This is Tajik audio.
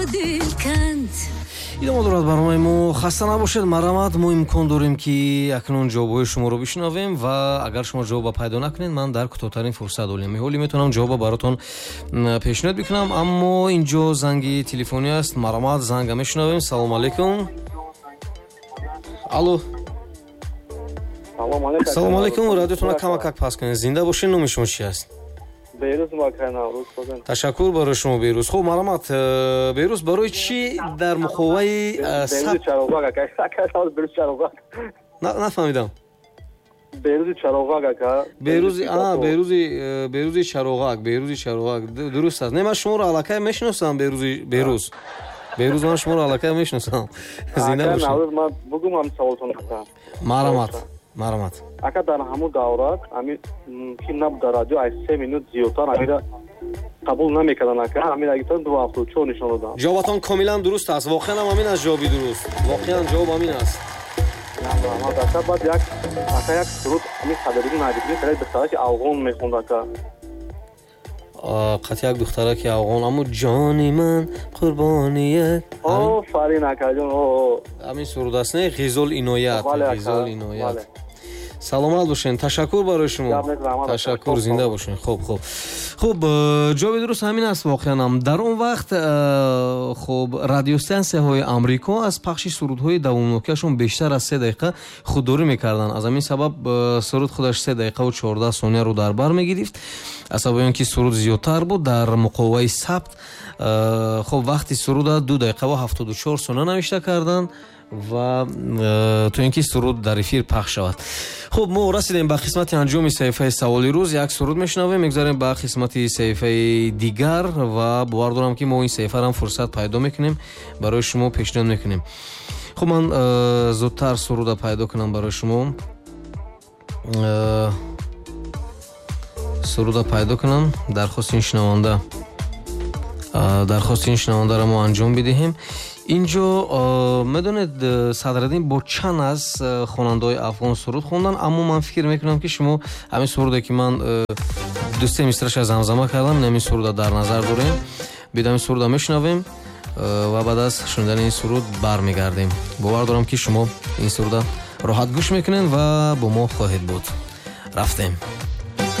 идома дорад барномаи мо. хаста набошед, марамат. мо имкон дорем ки акнун ҷавобҳои шуморо бишнавем ва агар шумо ҷавоба пайдо накунед, ман дар кӯтоҳтарин фурсат олем меҳолӣ метавонам ҷавоба баротон пешниҳод бикунам. аммо инҷо занги телефонӣ аст. марамат, занга мешунавем. салому алейкум. алло. салому алейкум. радиотона камакак пас кунед. зинда бошед. номи шумо чи аст? Беруз Маканавруз. Ташаккур барои шумо Беруз. Хуб марамат, Беруз барои чи дар муховаи Беруз Чаровак ака. Беруз Чаровак. Нафаҳмидам. Берузи Чаровак ака. Берузи Чаровак. Дуруст аст. Не, ман шуморо аллакай мешиносам. Беруз. Ман шуморо аллакай мешиносам. Зинда бошед. Наврӯз ман бугумам саволтон ака. марамат. Ака дар ҳамун даврат ами ки набуда радио аз 3 минут зиёдтар амира қабул намекардан ака. Амира агитан 274 нишон додам. ҷавобатон комилан дуруст аст. Воқеан ҳам амин аст ҷавоби дуруст. Воқеан ҷавоб амин аст. Маҳмад ака баъд як суруд ами Садриddin Надибни сараи духтараки афғон мехонд ака. қати як духтараки афғон аму ҷони ман қурбони як. Офарин акаҷон. Амин суруд аст не? Ғизол иноят. саломат бошен. ташаккур барои шумо. ташаккур, зинда бошен. хуб ҷавоби дуруст ҳамин аст. воқеан дар он вақт радиостансияҳои амрико аз пахши сурудҳои давомнокиашон бештар аз 3 дақиқа худдорӣ мекарданд. аз ҳамин сабаб суруд худаш 3 дақиқаву 14 сонияро дар бар мегирифт. аз сабаби он ки суруд зиёдтар буд дар муқоваи сабт вақти суруда 2 дақиқаву 74 сония навишта карданд ва то ин ки суруд дар эфир пахш шавад. мо расидем ба қисмати анҷоми саҳифаи саволи рӯз. як суруд мешунавем, мегзарем ба қисмати саҳифаи дигар ва бовар дорам ки мо ин саҳифаро фурсат пайдо мекунем, барои шумо пешниҳод мекунем. ман зудтар суруда пайдо кунам барои шумо. суруда пайдо кунам. дархости ин шунавондаро мо анҷом бидиҳем. инҷо медонед Садриddin бо чанд аз хонандаҳои афғон суруд хондан, аммо ман фикр мекунам ки шумо ҳамин суруде ки ман дусте мисраша замзама кардам, ҳамин суруда дар назар дорем. бида ҳамин суруда мешунавем ва баъд аз шунидани ин суруд бармегардем. бовар дорам ки шумо ин суруда роҳат гӯш мекунед ва бо мо хоҳед буд. рафтем.